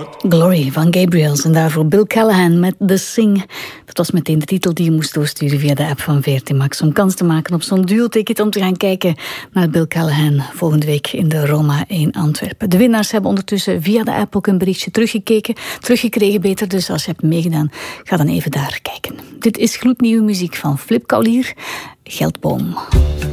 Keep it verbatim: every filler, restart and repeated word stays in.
Glory van Gabriels en daarvoor Bill Callahan met The Sing. Dat was meteen de titel die je moest doorsturen via de app van V R T Max om kans te maken op zo'n duo-ticket om te gaan kijken naar Bill Callahan volgende week in de Roma in Antwerpen. De winnaars hebben ondertussen via de app ook een berichtje teruggekeken, teruggekregen beter, dus als je hebt meegedaan, ga dan even daar kijken. Dit is gloednieuwe muziek van Flip Kaulier, Geldboom.